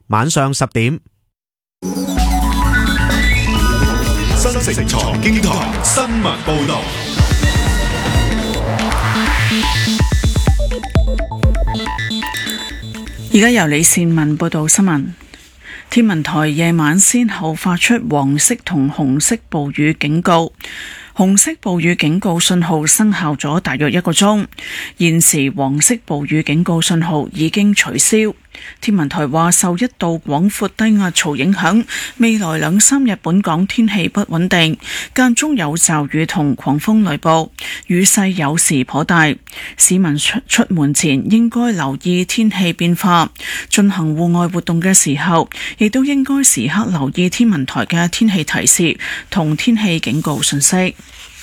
晚上10點。 新城財經台新聞報道。 而家由李善文報道新聞。天文台夜晚先後發出黃色同紅色暴雨警告，紅色暴雨警告信號生效咗大約1個鐘，現時黃色暴雨警告信號已經取消。天文台話，受一道廣闊低壓槽影響，未來2-3日本港天氣不穩定，間中有驟雨同狂風雷暴，雨勢有時頗大。市民出門前應該留意天氣變化，進行戶外活動嘅時候，亦都應該時刻留意天文台嘅天氣提示同天氣警告信息。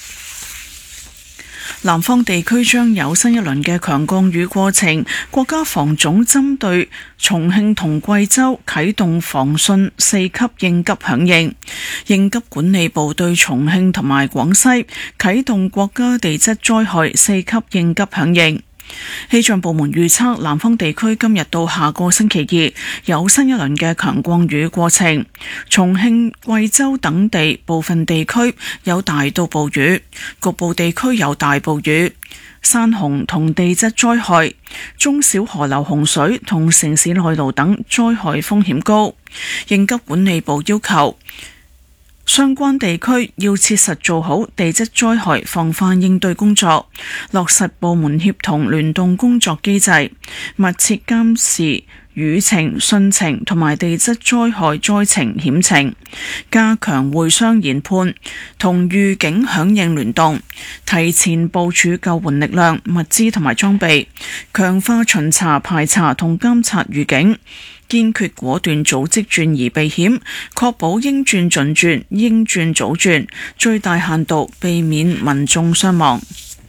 南方地區將有新一輪嘅強降雨過程，國家防總針對重慶同貴州啟動防汛4級應急響應，應急管理部對重慶同埋廣西啟動國家地質災害4級應急響應。氣象部門預測，南方地區今日到下個星期二有新一輪嘅強降雨過程，重慶、貴州等地部分地區有大到暴雨，局部地區有大暴雨，山洪同地質災害、中小河流洪水同城市內澇等災害風險高。應急管理部要求相關地區要切實做好地質災害防範應對工作，落實部門協同聯動工作機制，密切監視雨情、汛情同埋地質災害災情險情，加強會商研判同預警響應聯動，提前部署救援力量、物資同埋裝備，強化巡查、排查同監察預警，堅決果斷組織轉移避險，確保應轉盡轉、應轉早轉，最大限度避免民眾傷亡。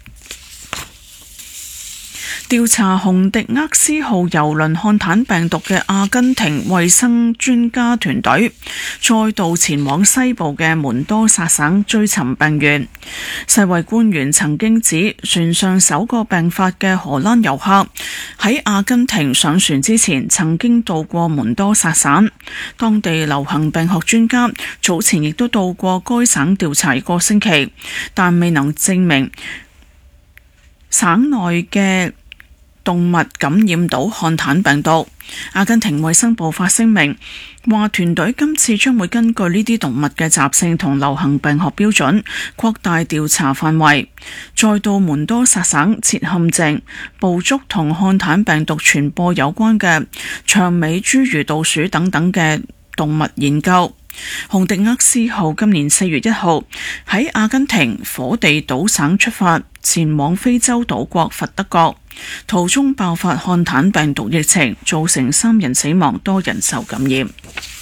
調查洪迪厄斯號郵輪漢坦病毒嘅阿根廷衛生專家團隊再度前往西部嘅門多薩省追尋病源。世衛官員曾經指，船上首個病發嘅荷蘭遊客喺阿根廷上船之前曾經到過門多薩省，當地流行病學專家早前亦都到過該省調查1個星期，但未能證明省內嘅動物感染到漢坦病毒。阿根廷衛生部發聲明話，團隊今次將會根據呢啲動物嘅習性同流行病學標準擴大調查範圍，再到門多薩省設陷阱，捕捉同漢坦病毒傳播有關嘅長尾侏儒老鼠等等嘅動物研究。洪迪厄斯號今年4月1號喺阿根廷火地島省出發，前往非洲島國佛得角，途中爆發漢坦病毒疫情，造成3人死亡，多人受感染。